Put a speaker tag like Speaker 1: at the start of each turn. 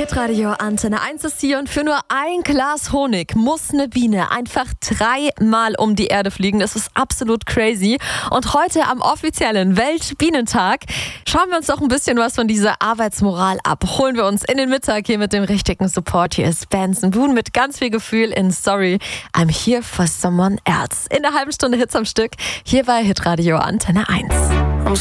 Speaker 1: Hitradio Antenne 1 ist hier und für nur ein Glas Honig muss eine Biene einfach 3-mal um die Erde fliegen. Das ist absolut crazy. Und heute am offiziellen Weltbienentag schauen wir uns doch ein bisschen was von dieser Arbeitsmoral ab. Holen wir uns in den Mittag hier mit dem richtigen Support. Hier ist Benson Boone mit ganz viel Gefühl in Sorry, I'm here for someone else. In der halben Stunde Hits am Stück hier bei Hitradio Antenne 1.